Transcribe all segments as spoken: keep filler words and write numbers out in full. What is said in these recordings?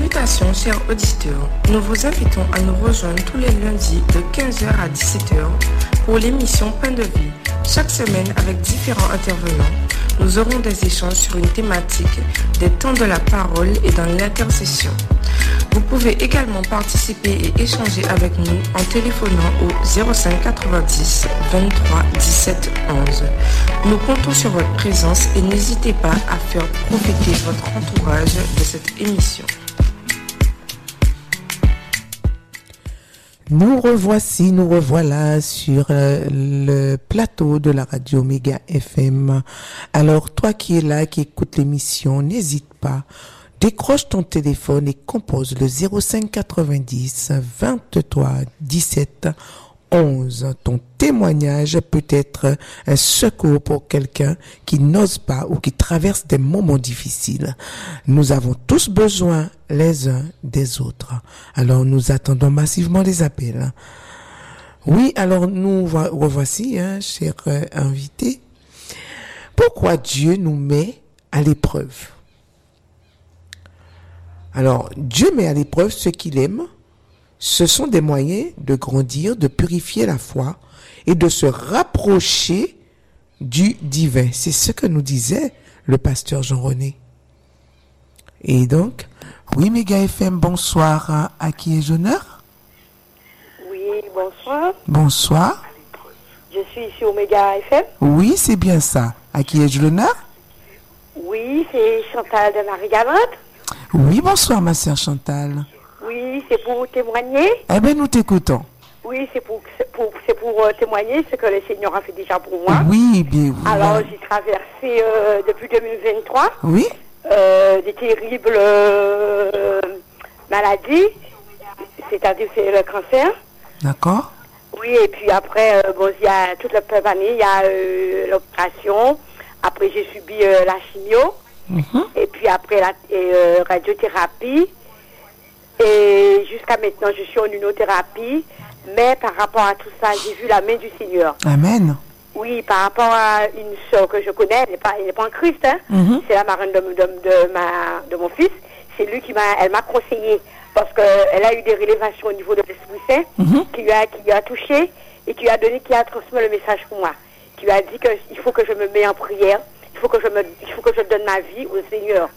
Salutations chers auditeurs, nous vous invitons à nous rejoindre tous les lundis de quinze heures à dix-sept heures pour l'émission Pain de vie. Chaque semaine avec différents intervenants, nous aurons des échanges sur une thématique, des temps de la parole et dans l'intercession. Vous pouvez également participer et échanger avec nous en téléphonant au zéro cinq quatre-vingt-dix vingt-trois dix-sept onze. Nous comptons sur votre présence et n'hésitez pas à faire profiter votre entourage de cette émission. Nous revoici, nous revoilà sur euh, le plateau de la radio Méga F M. Alors, toi qui es là, qui écoutes l'émission, n'hésite pas. Décroche ton téléphone et compose le zéro cinq quatre-vingt-dix vingt-trois dix-sept onze. Ton témoignage peut être un secours pour quelqu'un qui n'ose pas ou qui traverse des moments difficiles. Nous avons tous besoin les uns des autres. Alors nous attendons massivement les appels. Oui, alors nous revoici, hein, chers euh, invités. Pourquoi Dieu nous met à l'épreuve? Alors, Dieu met à l'épreuve ce qu'il aime. Ce sont des moyens de grandir, de purifier la foi et de se rapprocher du divin. C'est ce que nous disait le pasteur Jean-René. Et donc, oui, Méga F M, bonsoir. À qui ai-je l'honneur? Oui, bonsoir. Bonsoir. Je suis ici au Méga F M. Oui, c'est bien ça. À qui ai-je l'honneur? Oui, c'est Chantal de Marie-Galante. Oui, bonsoir, ma sœur Chantal. Oui, c'est pour vous témoigner. Eh bien, nous t'écoutons. Oui, c'est pour, c'est pour, c'est pour euh, témoigner ce que le Seigneur a fait déjà pour moi. Oui, bien oui. Alors, j'ai traversé euh, depuis deux mille vingt-trois oui. euh, des terribles euh, maladies, c'est-à-dire c'est le cancer. D'accord. Oui, et puis après, euh, bon, il y a toute la première année, il y a euh, l'opération. Après, j'ai subi euh, la chimio. Mm-hmm. Et puis après la et, euh, radiothérapie. Et jusqu'à maintenant, je suis en immunothérapie. Mais par rapport à tout ça, j'ai vu la main du Seigneur. Amen. Oui, par rapport à une soeur que je connais, elle n'est pas, elle n'est pas en Christ. Hein. Mm-hmm. C'est la marraine de, de, de, ma, de mon fils. C'est lui qui m'a, elle m'a conseillé. Parce qu'elle a eu des révélations au niveau de l'Esprit Saint, mm-hmm. qui, lui a, qui lui a touché et qui lui a donné, qui a transmis le message pour moi. Qui lui a dit qu'il faut que je me mette en prière. Il faut que je me, il faut que je donne ma vie au Seigneur.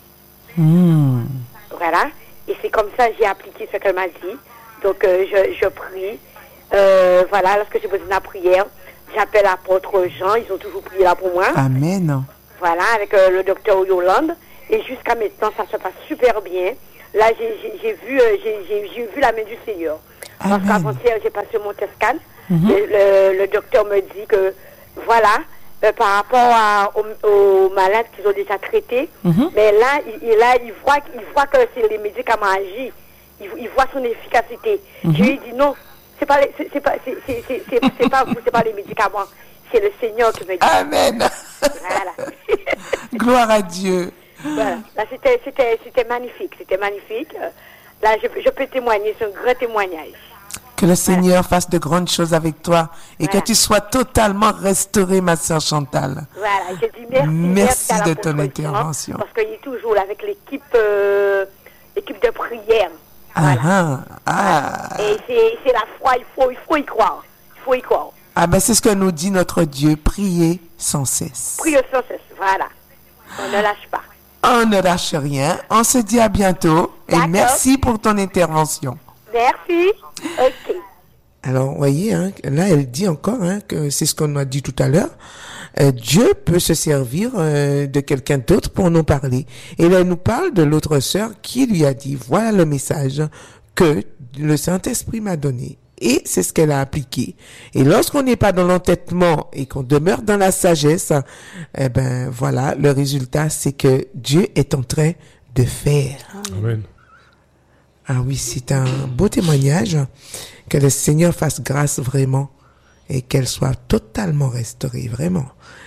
Mm. Voilà. Et c'est comme ça que j'ai appliqué ce qu'elle m'a dit. Donc, euh, je, je prie. Euh, voilà, lorsque j'ai besoin de la prière, j'appelle l'apôtre Jean. Ils ont toujours prié là pour moi. Amen. Voilà, avec euh, le docteur Yolande. Et jusqu'à maintenant, ça se passe super bien. Là, j'ai, j'ai, j'ai, vu, euh, j'ai, j'ai, j'ai vu la main du Seigneur. Amen. Parce qu'avant-hier, j'ai passé mon test scan. Mm-hmm. Le, le, le docteur me dit que, voilà, Euh, par rapport à, aux, aux malades qu'ils ont déjà traités, mm-hmm. mais là, il, là, il voit, il voit que c'est les médicaments agissent, il, il voit son efficacité. Mm-hmm. Je lui dis non, c'est pas, les, c'est, c'est pas, c'est, c'est, c'est, c'est, c'est pas vous, c'est pas les médicaments, c'est le Seigneur qui me dit. Amen. Voilà. Gloire à Dieu. Voilà. Là, c'était, c'était, c'était magnifique, c'était magnifique. Là, je, je peux témoigner, c'est un grand témoignage. Que le Seigneur voilà. fasse de grandes choses avec toi et voilà. que tu sois totalement restaurée, ma sœur Chantal. Voilà, je dis merci. Merci, merci de ton intervention. Parce qu'il est toujours là avec l'équipe, euh, l'équipe de prière. Voilà. Ah, ah. Et c'est, c'est la foi, il faut, il faut y croire. Il faut y croire. Ah ben c'est ce que nous dit notre Dieu, priez sans cesse. Priez sans cesse, voilà. On ne lâche pas. On ne lâche rien. On se dit à bientôt. D'accord. Et merci pour ton intervention. Merci. Ok. Alors, voyez, hein, là, elle dit encore hein, que c'est ce qu'on a dit tout à l'heure. Euh, Dieu peut se servir euh, de quelqu'un d'autre pour nous parler. Et là, elle nous parle de l'autre sœur qui lui a dit, voilà le message que le Saint-Esprit m'a donné. Et c'est ce qu'elle a appliqué. Et lorsqu'on n'est pas dans l'entêtement et qu'on demeure dans la sagesse, eh ben voilà, le résultat, c'est que Dieu est en train de faire. Amen. Ah oui, c'est un beau témoignage. Que le Seigneur fasse grâce vraiment et qu'elle soit totalement restaurée, vraiment.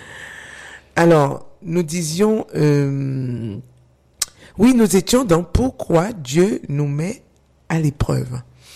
Alors, nous disions, euh, oui, nous étions dans pourquoi Dieu nous met à l'épreuve.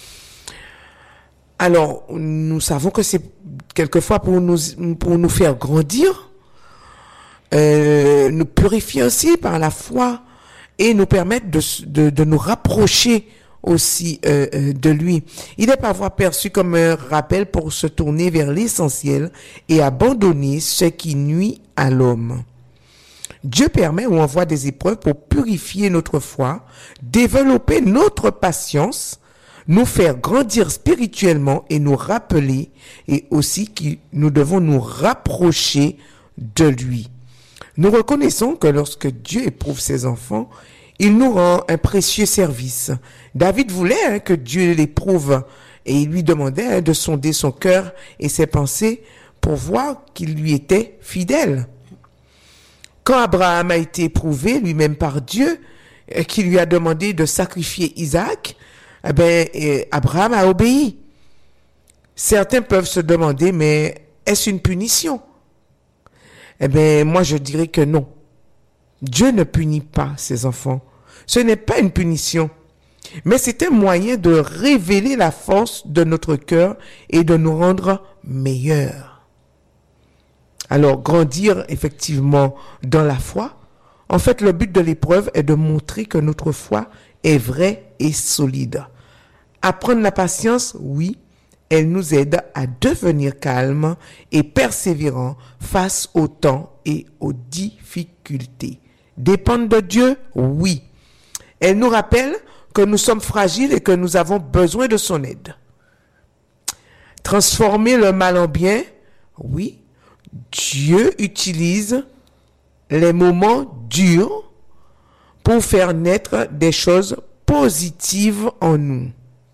Alors, nous savons que c'est quelquefois pour nous, pour nous faire grandir, euh, nous purifier aussi par la foi et nous permettre de, de, de nous rapprocher aussi euh, euh, de lui. Il est parfois perçu comme un rappel pour se tourner vers l'essentiel et abandonner ce qui nuit à l'homme. Dieu permet ou envoie des épreuves pour purifier notre foi, développer notre patience, nous faire grandir spirituellement et nous rappeler, et aussi que nous devons nous rapprocher de lui. Nous reconnaissons que lorsque Dieu éprouve ses enfants, il nous rend un précieux service. David voulait hein, que Dieu l'éprouve et il lui demandait hein, de sonder son cœur et ses pensées pour voir qu'il lui était fidèle. Quand Abraham a été éprouvé lui-même par Dieu, qui lui a demandé de sacrifier Isaac, eh ben, Abraham a obéi. Certains peuvent se demander, mais est-ce une punition? Eh bien, moi je dirais que non. Dieu ne punit pas ses enfants. Ce n'est pas une punition, mais c'est un moyen de révéler la force de notre cœur et de nous rendre meilleurs. Alors, grandir effectivement dans la foi, en fait, le but de l'épreuve est de montrer que notre foi est vraie et solide. Apprendre la patience, oui, elle nous aide à devenir calmes et persévérants face au temps et aux difficultés. Dépendre de Dieu, oui. Elle nous rappelle que nous sommes fragiles et que nous avons besoin de son aide. Transformer le mal en bien, oui. Dieu utilise les moments durs pour faire naître des choses positives en nous.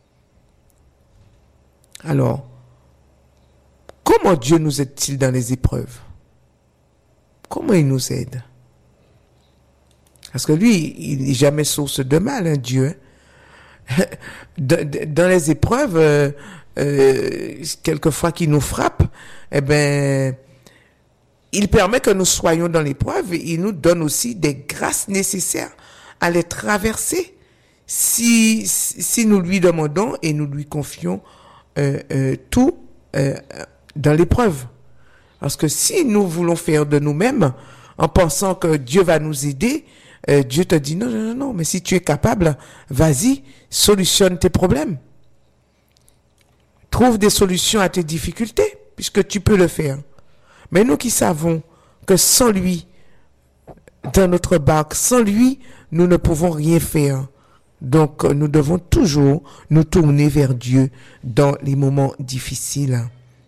Alors, comment Dieu nous aide-t-il dans les épreuves? Comment il nous aide? Parce que lui, il n'est jamais source de mal, hein, Dieu. Dans les épreuves, euh, euh, quelquefois qu'il nous frappe, eh ben, il permet que nous soyons dans l'épreuve et il nous donne aussi des grâces nécessaires à les traverser si, si nous lui demandons et nous lui confions euh, euh, tout euh, dans l'épreuve. Parce que si nous voulons faire de nous-mêmes en pensant que Dieu va nous aider, euh, Dieu te dit non, non, non, non, mais si tu es capable, vas-y, solutionne tes problèmes. Trouve des solutions à tes difficultés, puisque tu peux le faire. Mais nous qui savons que sans lui, dans notre barque, sans lui, nous ne pouvons rien faire. Donc, nous devons toujours nous tourner vers Dieu dans les moments difficiles.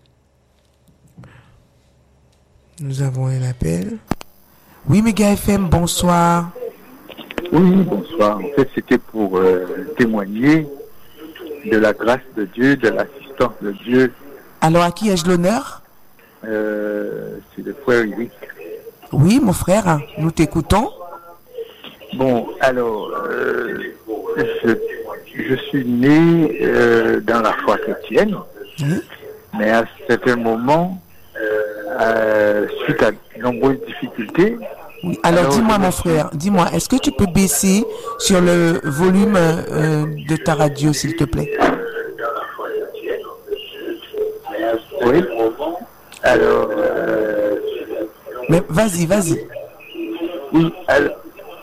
Nous avons un appel. Oui, Méga F M, bonsoir. Oui, bonsoir. En fait, c'était pour euh, témoigner de la grâce de Dieu, de l'assistance de Dieu. Alors, à qui ai-je l'honneur? Euh, c'est le frère Eric. Oui, mon frère, nous t'écoutons. Bon, alors, euh, je, je suis né euh, dans la foi chrétienne, mmh. mais à un certain moment, euh, suite à de nombreuses difficultés. Oui. Alors, alors dis-moi, mon frère, dis-moi, est-ce que tu peux baisser sur le volume euh, de ta radio, s'il te plaît? Oui. Alors, euh... mais vas-y, vas-y. Oui, alors,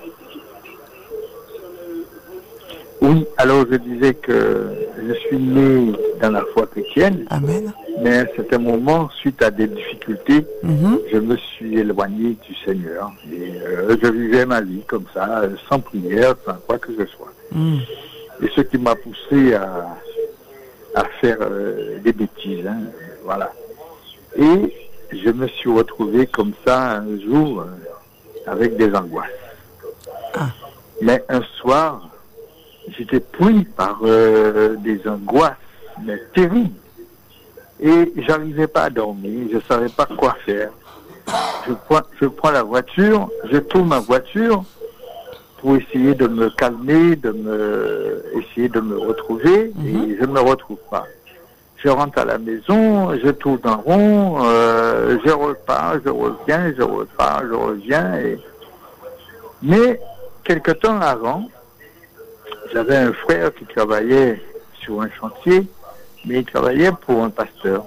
oui, alors je disais que je suis né dans la foi chrétienne. Amen. Mais à un certain moment, suite à des difficultés, mm-hmm. je me suis éloigné du Seigneur. Et euh, je vivais ma vie comme ça, sans prière, sans quoi que ce soit. Mm. Et ce qui m'a poussé à, à faire euh, des bêtises, hein, voilà. Et je me suis retrouvé comme ça un jour euh, avec des angoisses. Ah. Mais un soir, j'étais pris par euh, des angoisses, mais terribles. Et j'arrivais pas à dormir, je savais pas quoi faire. Je prends, je prends la voiture, je tourne ma voiture pour essayer de me calmer, de me, essayer de me retrouver, mm-hmm. et je ne me retrouve pas. Je rentre à la maison, je tourne en rond, euh, je repars, je reviens, je repars, je reviens. Et... Mais, quelque temps avant, j'avais un frère qui travaillait sur un chantier, mais il travaillait pour un pasteur.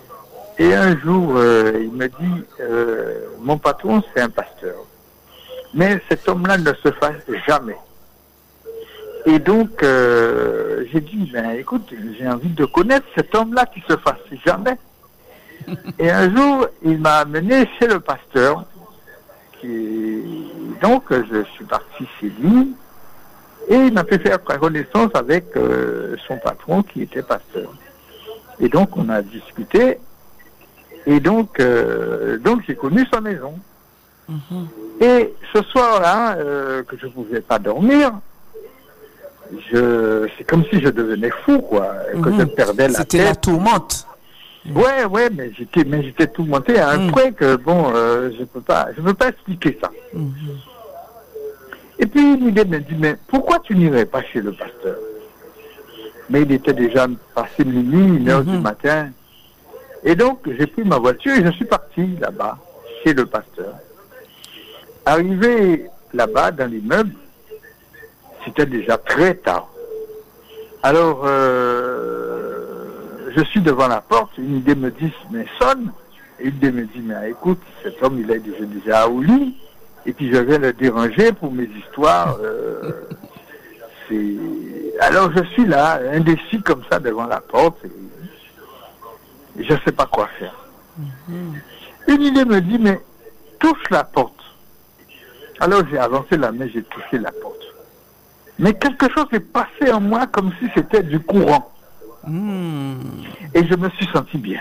Et un jour, euh, il me dit, euh, mon patron, c'est un pasteur. mais cet homme-là ne se fasse jamais. Et donc, euh, j'ai dit, ben écoute, j'ai envie de connaître cet homme-là qui se fasse jamais. Et un jour, il m'a amené chez le pasteur. Qui... Donc, je suis parti chez lui. Et il m'a fait faire connaissance avec euh, son patron qui était pasteur. Et donc, on a discuté. Et donc, euh, donc j'ai connu sa maison. Mm-hmm. Et ce soir-là, euh, que je ne pouvais pas dormir, je, c'est comme si je devenais fou, quoi, mm-hmm. que je perdais la C'était tête. C'était la tourmente. Ouais, ouais, mais j'étais, mais j'étais tourmenté à un mm. point que, bon, euh, je peux pas, je peux pas expliquer ça. Mm-hmm. Et puis, l'idée me dit, mais pourquoi tu n'irais pas chez le pasteur? Mais il était déjà passé minuit, une heure mm-hmm. du matin. Et donc, j'ai pris ma voiture et je suis parti là-bas, chez le pasteur. Arrivé là-bas, dans l'immeuble, c'était déjà très tard. Alors, euh, je suis devant la porte, une idée me dit, mais sonne. Et une idée me dit, mais écoute, cet homme, il est déjà, déjà au lit. Et puis, je viens le déranger pour mes histoires. Euh, c'est... Alors, je suis là, indécis comme ça, devant la porte. Et, et je ne sais pas quoi faire. Mm-hmm. Une idée me dit, mais touche la porte. Alors, j'ai avancé la main, j'ai touché la porte. Mais quelque chose est passé en moi comme si c'était du courant. Mmh. Et je me suis senti bien.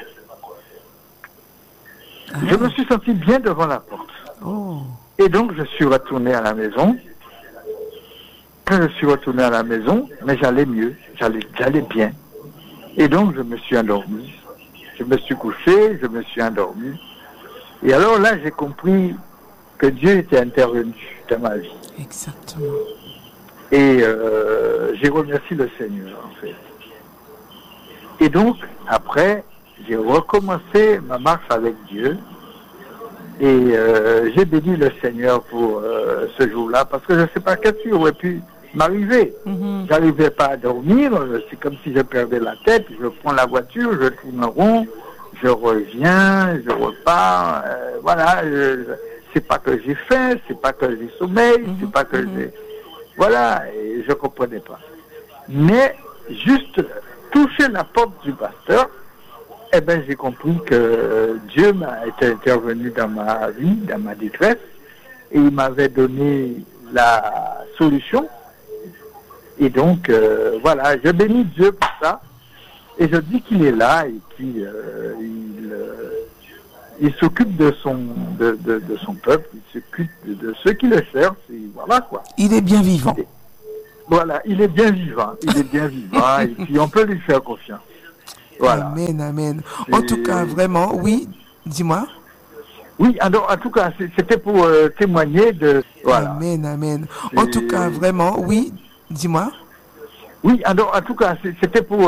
Ah. Je me suis senti bien devant la porte. Oh. Et donc, je suis retourné à la maison. Quand je suis retourné à la maison, mais j'allais mieux, j'allais, j'allais bien. Et donc, je me suis endormi. Je me suis couché, je me suis endormi. Et alors là, j'ai compris que Dieu était intervenu dans ma vie. Exactement. Et euh, j'ai remercié le Seigneur, en fait. Et donc, après, j'ai recommencé ma marche avec Dieu. Et euh, j'ai béni le Seigneur pour euh, ce jour-là, parce que je ne sais pas qu'est-ce qui aurait pu m'arriver. Mm-hmm. J'arrivais pas à dormir, c'est comme si je perdais la tête. Je prends la voiture, je tourne en rond, je reviens, je repars. Euh, voilà, je, c'est pas que j'ai faim, c'est pas que j'ai sommeil, mm-hmm. c'est pas que mm-hmm. j'ai... Voilà, et je ne comprenais pas. Mais, juste toucher la porte du pasteur, eh bien, j'ai compris que Dieu m'a été intervenu dans ma vie, dans ma détresse, et il m'avait donné la solution. Et donc, euh, voilà, je bénis Dieu pour ça, et je dis qu'il est là, et qu'il euh, il, euh, il s'occupe de son, de, de, de son peuple, il s'occupe de, de ceux qui le servent, et voilà quoi. Il est bien vivant. Et, voilà, il est bien vivant, il est bien vivant, et puis on peut lui faire confiance. Voilà. Amen, amen. En et... tout cas, vraiment, oui, dis-moi. Oui, alors, en tout cas, c'était pour euh, témoigner de... Voilà. Amen, amen. En et... tout cas, vraiment, oui, dis-moi. Oui, alors, en tout cas, c'était pour...